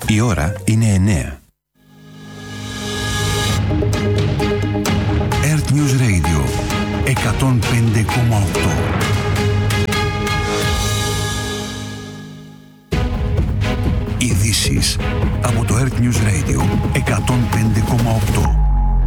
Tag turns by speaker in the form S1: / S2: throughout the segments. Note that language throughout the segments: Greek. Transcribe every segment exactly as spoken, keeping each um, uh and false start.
S1: Η ώρα είναι εννέα. Earth News Radio εκατόν πέντε κόμμα οκτώ. Ειδήσεις από το Earth News Radio εκατόν πέντε κόμμα οκτώ.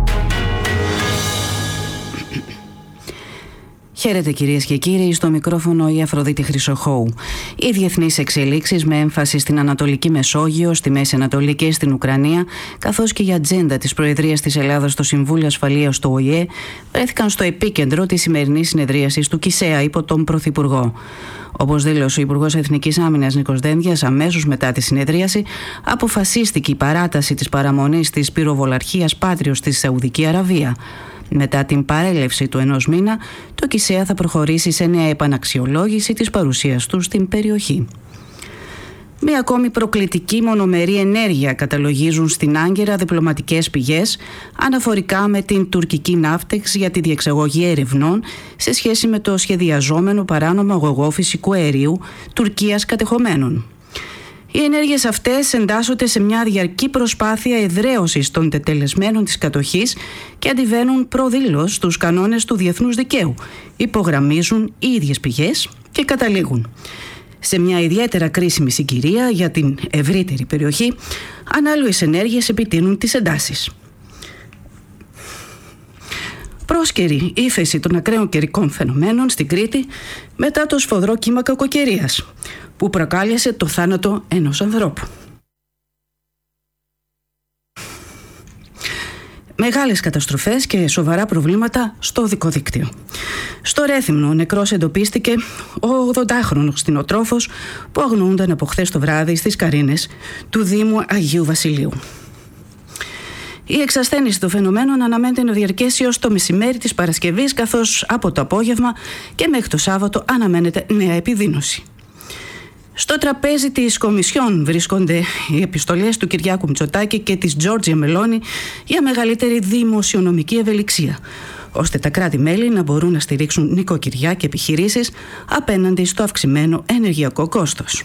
S2: Χαίρετε κυρίες και κύριοι, στο μικρόφωνο η Αφροδίτη Χρυσοχώου. Οι διεθνείς εξελίξεις με έμφαση στην Ανατολική Μεσόγειο, στη Μέση Ανατολή και στην Ουκρανία, καθώς και η ατζέντα της Προεδρίας της Ελλάδας στο Συμβούλιο Ασφαλείας του Ο Η Ε, βρέθηκαν στο επίκεντρο της σημερινής συνεδρίασης του ΚΙΣΕΑ υπό τον Πρωθυπουργό. Όπως δήλωσε ο Υπουργός Εθνικής Άμυνας Νίκος Δένδιας αμέσως μετά τη συνεδρίαση, αποφασίστηκε η παράταση της παραμονής της πυροβολαρχίας Πάτριος στη Σαουδική Αραβία. Μετά την παρέλευση του ενός μήνα, το ΚΙΣΕΑ θα προχωρήσει σε νέα επαναξιολόγηση της παρουσίας του στην περιοχή. Μία ακόμη προκλητική μονομερή ενέργεια καταλογίζουν στην Άγκυρα διπλωματικές πηγές αναφορικά με την τουρκική ναύτεξ για τη διεξαγωγή ερευνών σε σχέση με το σχεδιαζόμενο παράνομο αγωγό φυσικού αερίου Τουρκίας κατεχομένων. Οι ενέργειες αυτές εντάσσονται σε μια διαρκή προσπάθεια εδραίωσης των τετελεσμένων της κατοχής και αντιβαίνουν προδήλως στους κανόνες του διεθνούς δικαίου, υπογραμμίζουν οι ίδιες πηγές και καταλήγουν σε μια ιδιαίτερα κρίσιμη συγκυρία για την ευρύτερη περιοχή. Ανάλογες ενέργειες επιτείνουν τις εντάσεις. Πρόσκαιρη ύφεση των ακραίων καιρικών φαινομένων στην Κρήτη μετά το σφοδρό κύμα κακοκαιρίας που προκάλεσε το θάνατο ενός ανθρώπου. Μεγάλες καταστροφές και σοβαρά προβλήματα στο οδικό δίκτυο. Στο Ρέθυμνο νεκρός εντοπίστηκε ο ογδοντάχρονος κτηνοτρόφος που αγνοούνταν από χθες το βράδυ στις Καρίνες του Δήμου Αγίου Βασιλείου. Η εξασθένιση των φαινομένων αναμένεται να διαρκέσει ως το μεσημέρι της Παρασκευής, καθώς από το απόγευμα και μέχρι το Σάββατο αναμένεται νέα επιδείνωση. Στο τραπέζι της Κομισιόν βρίσκονται οι επιστολές του Κυριάκου Μητσοτάκη και της Τζόρτζια Μελώνη για μεγαλύτερη δημοσιονομική ευελιξία, ώστε τα κράτη-μέλη να μπορούν να στηρίξουν νοικοκυριά και επιχειρήσεις απέναντι στο αυξημένο ενεργειακό κόστος.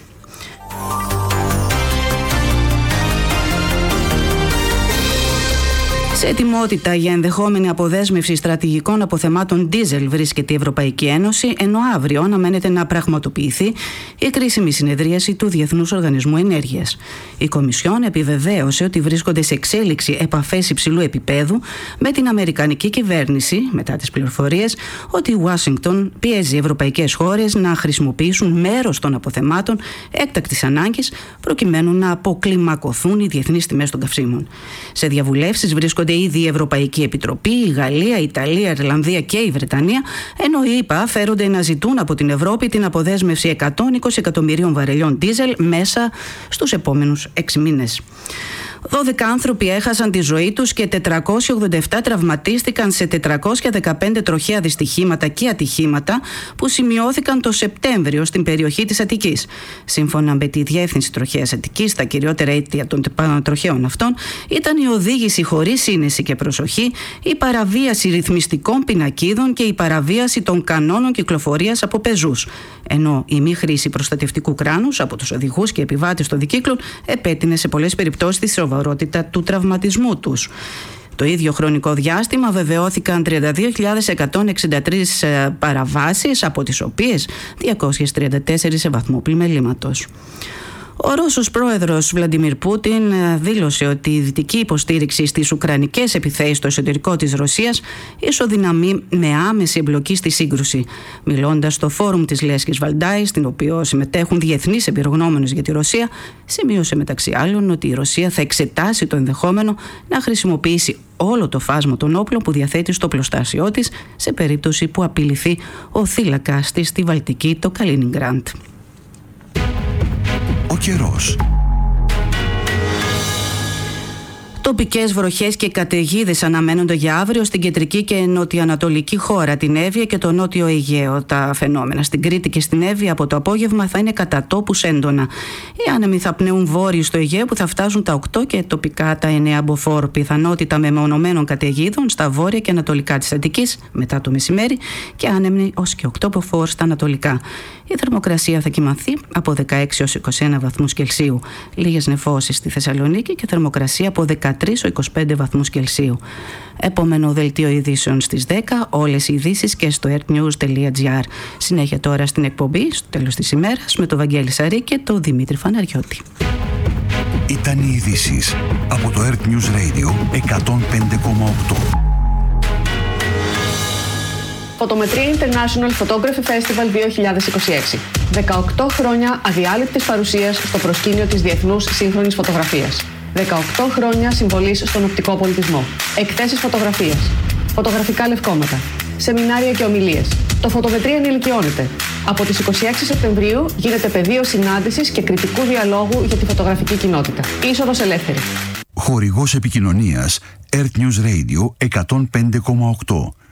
S2: Σε ετοιμότητα για ενδεχόμενη αποδέσμευση στρατηγικών αποθεμάτων ντίζελ βρίσκεται η Ευρωπαϊκή Ένωση, ενώ αύριο αναμένεται να πραγματοποιηθεί η κρίσιμη συνεδρίαση του Διεθνούς Οργανισμού Ενέργειας. Η Κομισιόν επιβεβαίωσε ότι βρίσκονται σε εξέλιξη επαφές υψηλού επίπεδου με την Αμερικανική κυβέρνηση, μετά τις πληροφορίες ότι η Ουάσιγκτον πιέζει ευρωπαϊκές χώρες να χρησιμοποιήσουν μέρος των αποθεμάτων έκτακτης ανάγκης προκειμένου να αποκλιμακωθούν οι διεθνείς τιμές των καυσίμων. Σε διαβουλεύσεις βρίσκονται ήδη η Ευρωπαϊκή Επιτροπή, η Γαλλία, η Ιταλία, η Ιρλανδία και η Βρετανία, ενώ οι ΗΠΑ φέρονται να ζητούν από την Ευρώπη την αποδέσμευση εκατόν είκοσι εκατομμυρίων βαρελιών ντίζελ μέσα στους επόμενους έξι μήνες. δώδεκα άνθρωποι έχασαν τη ζωή τους και τετρακόσιοι ογδόντα επτά τραυματίστηκαν σε τετρακόσια δεκαπέντε τροχαία δυστυχήματα και ατυχήματα που σημειώθηκαν το Σεπτέμβριο στην περιοχή της Αττικής. Σύμφωνα με τη Διεύθυνση Τροχαίας Αττικής, τα κυριότερα αίτια των τροχαίων αυτών ήταν η οδήγηση χωρίς σύνεση και προσοχή, η παραβίαση ρυθμιστικών πινακίδων και η παραβίαση των κανόνων κυκλοφορίας από πεζούς. Ενώ η μη χρήση προστατευτικού κράνους από τους οδηγούς και επιβάτες των δικύκλων επέτεινε σε πολλές περιπτώσεις τη σοβαρότητα του τραυματισμού τους. Το ίδιο χρονικό διάστημα βεβαιώθηκαν τριάντα δύο χιλιάδες εκατόν εξήντα τρεις παραβάσεις, από τις οποίες διακόσιες τριάντα τέσσερις σε βαθμό πλημελήματος. Ο Ρώσος πρόεδρος Βλαντιμίρ Πούτιν δήλωσε ότι η δυτική υποστήριξη στις ουκρανικές επιθέσεις στο εσωτερικό της Ρωσίας ισοδυναμεί με άμεση εμπλοκή στη σύγκρουση. Μιλώντας στο φόρουμ της Λέσχης Βαλντάη, στην οποία συμμετέχουν διεθνείς εμπειρογνώμονες για τη Ρωσία, σημείωσε μεταξύ άλλων ότι η Ρωσία θα εξετάσει το ενδεχόμενο να χρησιμοποιήσει όλο το φάσμα των όπλων που διαθέτει στο οπλοστάσιό της σε περίπτωση που απειληθεί ο θύλακας της στη Βαλτική, το Καλίνιγκραντ.
S1: Ο καιρός.
S2: Τοπικές βροχές και καταιγίδες αναμένονται για αύριο στην κεντρική και νοτιοανατολική χώρα, την Εύβοια και το νότιο Αιγαίο. Τα φαινόμενα στην Κρήτη και στην Εύβοια από το απόγευμα θα είναι κατά τόπους έντονα. Οι άνεμοι θα πνέουν βόρειο στο Αιγαίο που θα φτάσουν τα οκτώ και τοπικά τα εννέα μποφόρ. Πιθανότητα μεμονωμένων καταιγίδων στα βόρεια και ανατολικά της Αττικής μετά το μεσημέρι και άνεμοι ως και οκτώ μποφόρ στα ανατολικά. Η θερμοκρασία θα κυμανθεί από δεκαέξι έως είκοσι ένα βαθμούς Κελσίου. Λίγες νεφώσεις στη Θεσσαλονίκη και θερμοκρασία από δεκατρείς έως είκοσι πέντε βαθμούς Κελσίου. Επόμενο δελτίο ειδήσεων στις δέκα, όλες οι ειδήσεις και στο airnews τελεία gr. Συνέχεια τώρα στην εκπομπή, στο τέλος της ημέρας, με τον Βαγγέλη Σαρή και τον Δημήτρη Φαναριώτη.
S1: Ήταν οι ειδήσεις από το Earth News Radio εκατόν πέντε κόμμα οκτώ.
S3: Φωτομετρία International Photography Festival δύο χιλιάδες είκοσι έξι. δεκαοκτώ χρόνια αδιάλειπτης παρουσίας στο προσκήνιο της διεθνούς σύγχρονης φωτογραφίας. δεκαοκτώ χρόνια συμβολής στον οπτικό πολιτισμό. Εκθέσεις φωτογραφίας. Φωτογραφικά λευκόματα. Σεμινάρια και ομιλίες. Το Φωτομετρία ενηλικιώνεται. Από τις είκοσι έξι Σεπτεμβρίου γίνεται πεδίο συνάντησης και κριτικού διαλόγου για τη φωτογραφική κοινότητα. Είσοδος ελεύθερη.
S1: Χορηγός επικοινωνίας Earth News Radio εκατόν πέντε κόμμα οκτώ.